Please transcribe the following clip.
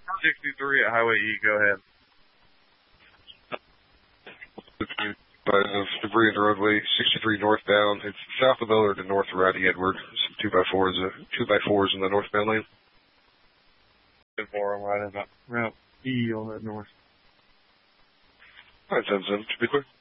63 at Highway E, go ahead. Of debris in the roadway, 63 northbound. It's south of Miller to north of Rowdy Edward. Some 2x4s in the northbound lane. 4 on right about Route E on that north. Alright, 10-7, to be clear.